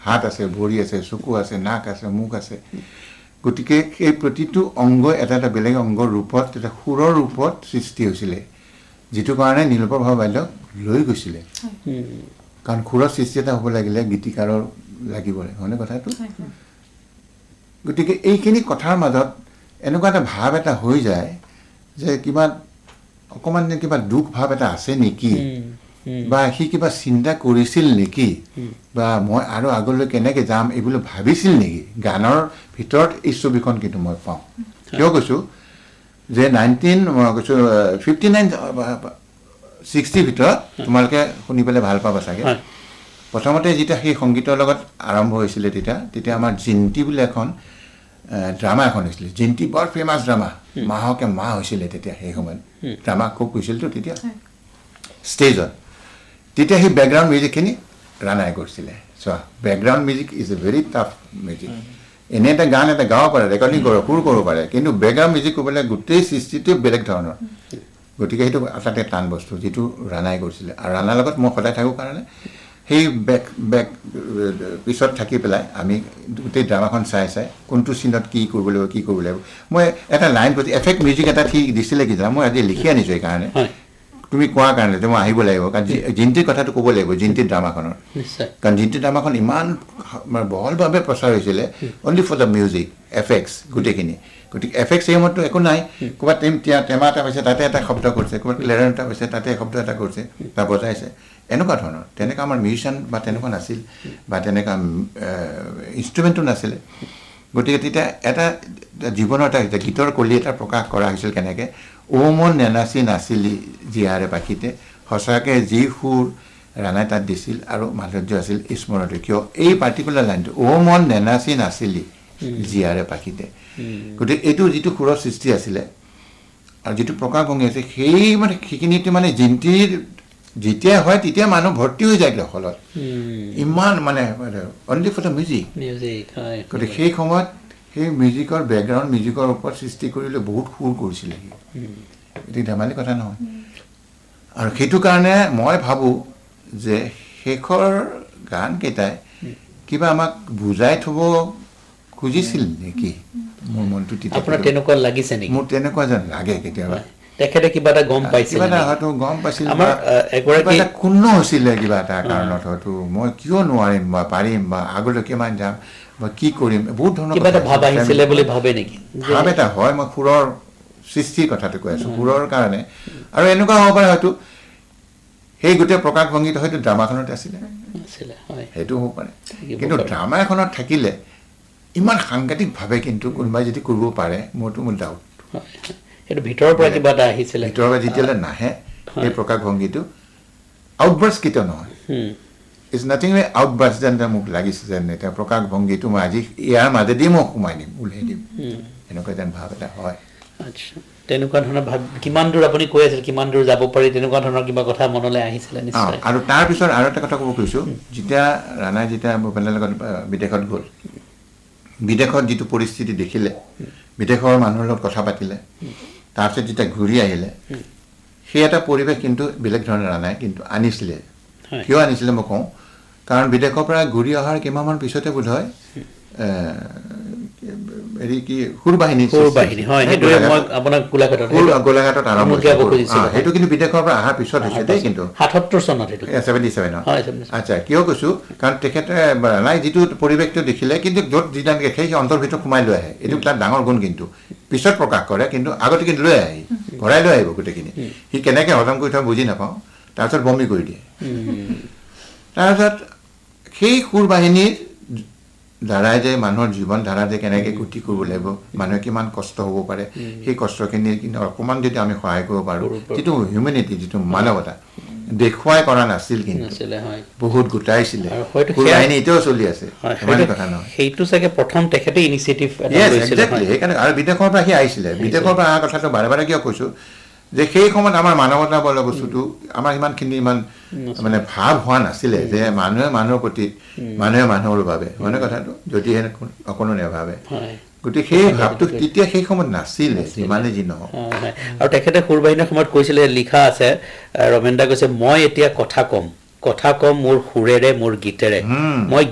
হাত আছে ভৰি আছে চকু আছে নাক আছে মুখ আছে গতিকে এই প্ৰতিটো অংগ এটা এটা বেলেগ অংগৰ ৰূপত এটা সুৰৰ ৰূপত সৃষ্টি হৈছিলে যেটো কাৰণে নীলপৰ ভাৱ বাইদেউ লৈ গৈছিলে কাৰণ সুৰৰ সৃষ্টি এটা হ'ব লাগিলে গীতিকাৰৰ লাগিব হয়নে কথাটো গতিকে এইখিনি কথাৰ মাজত এনেকুৱা এটা ভাৱ এটা হৈ যায় যে কিবা অকমান কিবা দুখ ভাৱ এটা আছে নেকি বা সি কিবা চিন্তা কৰিছিল নেকি বা মই আৰু আগলৈ কেনেকৈ যাম এইবোৰ ভাবিছিল নেকি গানৰ ভিতৰত এই ছবিখন কিন্তু মই পাওঁ কিয় কৈছোঁ যে 1959-60 ভিতৰত তোমালোকে শুনি পেলাই ভাল পাবা চাগে প্ৰথমতে যেতিয়া সেই সংগীতৰ লগত আৰম্ভ হৈছিলে তেতিয়া আমাৰ জিন্তি বুলি এখন ড্ৰামা এখন হৈছিলে জিন্তি বৰ ফেমাছ ড্ৰামা মাহকে মাহ হৈছিলে তেতিয়া সেই সময়ত ড্ৰামা খুব হৈছিলতো তেতিয়া ষ্টেজত তেতিয়া সেই বেকগ্ৰাউণ্ড মিউজিকখিনি ৰাণাই কৰিছিলে চোৱা background music is a very tough music এনে এটা গান এটা গাব পাৰে ৰেকৰ্ডিং সুৰ কৰিব পাৰে কিন্তু বেকগ্ৰাউণ্ড মিউজিক কৰিবলৈ গোটেই সৃষ্টিটো বেলেগ ধৰণৰ গতিকে সেইটো আটাইতকৈ টান বস্তু যিটো ৰাণাই কৰিছিলে আৰু ৰাণাৰ লগত মই সদায় থাকোঁ কাৰণে সেই পিছত থাকি পেলাই আমি গোটেই ড্ৰামাখন চাই কোনটো চিনত কি কৰিব লাগিব মই এটা লাইন প্ৰতি এফেক্ট মিউজিক এটা ঠিক দিছিলে কি জানো মই আজি লিখি আনিছোঁ এইকাৰণে তুমি কোৱাৰ কাৰণে যে মই আহিব লাগিব কাৰণ জিন্তিৰ কথাটো ক'ব লাগিব জিন্তিৰ ড্ৰামাখনৰ কাৰণ জিন্তিৰ ড্ৰামাখন ইমান বহলভাৱে প্ৰচাৰ হৈছিলে only for the music effects গোটেইখিনি গতিকে এফেক্টছ এই সময়ততো একো নাই ক'ৰবাত টেমা এটা পাইছে তাতে এটা শব্দ কৰিছে ক'ৰবাত ক্লেৰন এটা পাইছে তাতে শব্দ এটা কৰিছে বা বজাইছে এনেকুৱা ধৰণৰ তেনেকুৱা আমাৰ মিউজিচিয়ান বা তেনেকুৱা নাছিল বা তেনেকুৱা ইনষ্ট্ৰুমেণ্টো নাছিলে গতিকে তেতিয়া এটা জীৱনৰ এটা গীতৰ কলি এটা প্ৰকাশ কৰা হৈছিল কেনেকৈ মন নেনাচি নাচিলি জীয়াৰে পাখিতে সঁচাকৈ যি সুৰ ৰাণাই তাত দিছিল আৰু মাধুৰ্য আছিল স্মৰণীয় কিয় এই পাৰ্টিকুলাৰ লাইনটো মন নেনাচি নাচিলি জীয়াৰে পাখিতে গতিকে এইটো যিটো সুৰৰ সৃষ্টি আছিলে আৰু যিটো প্ৰকাশভংগী আছে সেইখিনিতে মানে জিন্তিৰ যেতিয়া হয় তেতিয়া মানুহ ভৰ্তি হৈ যায় হলত ইমান মানে অনলি ফৰ দ্য মিউজিক গতিকে সেই সময়ত সেই মিউজিকৰ বেকগ্ৰাউণ্ড মিউজিকৰ ওপৰত সৃষ্টি কৰিলে বহুত সুৰ কৰিছিলে এইটো ধেমালি কথা নহয় আৰু সেইটো কাৰণে মই ভাবোঁ যে শেষৰ গানকেইটাই কিবা আমাক বুজাই থ'ব খুজিছিল নেকি মোৰ মনটো আপোনাৰ তেনেকুৱা লাগিছে নেকি মোৰ তেনেকুৱা যেন লাগে কেতিয়াবা তেখেতে কিবা এটা গম পাইছিল কিবা এটা হয়তো গম পাইছিল এগৰাকী ক্ষুণ্ণ হৈছিলে কিবা এটা কাৰণত হয়তো মই কিয় নোৱাৰিম বা পাৰিম বা আগলৈ কিমান যাম বা কি কৰিম বহুত ধৰণৰ কিবা এটা ভাৱ আহিছিলে বুলি ভাবে নেকি ভাৱ এটা হয় মই সুৰৰ সৃষ্টিৰ কথাটো কৈ আছোঁ সুৰৰ কাৰণে আৰু এনেকুৱা হ'ব পাৰে হয়তো সেই গোটেই প্ৰকাশভংগীটো হয়তো ড্ৰামাখনত আছিলে সেইটো হ'ব পাৰে কিন্তু ড্ৰামা এখনত থাকিলে ইমান সাংঘাতিকভাৱে কিন্তু কোনোবাই যদি কৰিব পাৰে মোৰ ডাউট সেইটো ভিতৰৰ পৰা কিবা এটা আহিছিলে ভিতৰৰ পৰা যেতিয়ালৈ নাহে এই প্ৰকাশভংগীটো আউটবাৰ্ষ্ট কেতিয়াও নহয় ইটছ নাথিং ৱে আউটবাৰ্ষ্ট যেন মোক লাগিছে যেন এতিয়া প্ৰকাশভংগীটো মই আজি ইয়াৰ মাজেদি মই সোমাই দিম উলিয়াই দিম এনেকুৱা যেন ভাৱ এটা হয় আচ্ছা তেনেকুৱা ধৰণৰ ভাৱ কিমান দূৰ আপুনি কৈ আছিল কিমান দূৰ যাব পাৰি তেনেকুৱা ধৰণৰ কিবা কথা মনলৈ আহিছিলে নিশ্চয় আৰু তাৰপিছত আৰু এটা কথা ক'ব খুজিছোঁ যেতিয়া ৰাণাই যেতিয়া ভূপেন্দ্ৰৰ লগত বিদেশত গ'ল বিদেশত যিটো পৰিস্থিতি দেখিলে বিদেশৰ মানুহৰ লগত কথা পাতিলে তাৰপিছত যেতিয়া ঘূৰি আহিলে সেই এটা পৰিৱেশ কিন্তু বেলেগ ধৰণৰ ৰাণাই কিন্তু আনিছিলে কিয় আনিছিলে মই কওঁ কাৰণ বিদেশৰ পৰা ঘূৰি অহাৰ কিমানমান পিছতে বোধ হয় হেৰি কি সুৰবাহিনী গোলাঘাটত আৰম্ভ সেইটো কিন্তু বিদেশৰ পৰা অহাৰ পিছত হৈছে দেই কিন্তু ৭৭ চনত 77 আচ্ছা কিয় কৈছোঁ কাৰণ তেখেতে ৰাণাই যিটো পৰিৱেশটো দেখিলে কিন্তু য'ত যিটো সেই অন্তৰ ভিতৰত সোমাই লৈ আহে এইটো তাৰ ডাঙৰ গুণ কিন্তু পিছত প্ৰকাশ কৰে কিন্তু আগতে কিন্তু লৈ আহি ঘৰাই লৈ আহিব গোটেইখিনি সি কেনেকৈ হজম কৰি থয় বুজি নাপাওঁ তাৰপিছত বমি কৰি দিয়ে তাৰপিছত সেই সুৰবাহিনীৰ দ্বাৰাই যে মানুহৰ জীৱন ধাৰা যে কেনেকৈ গতি কৰিব লাগিব মানুহে কিমান কষ্ট হ'ব পাৰে সেই কষ্টখিনি কিন্তু অকণমান যদি আমি সহায় কৰিব পাৰোঁ যিটো হিউমেনিটি যিটো মানৱতা দেখুৱাই কৰা নাছিল কিন্তু বহুত গোটাইছিলে সুৰবাহিনী এতিয়াও চলি আছে কথা নহয় সেইটো চাগে প্ৰথম তেখেতে ইনিচিয়েটিভ সেইকাৰণে আৰু বিদেশৰ পৰা সি আহিছিলে বিদেশৰ পৰা অহা কথাটো বাৰে বাৰে কিয় কৈছোঁ যে সেই সময়ত আমাৰ মানৱতা বোলা বস্তুটো আমাৰ ইমানখিনি ইমান মানে ভাৱ হোৱা নাছিলে যে মানুহে মানুহৰ প্ৰতি মানুহে মানুহৰ বাবে মানে কথাটো যদিহে অকণো নেভাবে গতিকে সেই ভাৱটো তেতিয়া সেই সময়ত নাছিলে যিমানে যি নহওক আৰু তেখেতে সুৰবাহিনীৰ সময়ত কৈছিলে লিখা আছে ৰমেন দা কৈছে মই এতিয়া কথা কম মোৰ সুৰেৰে মোৰ গীতেৰে মই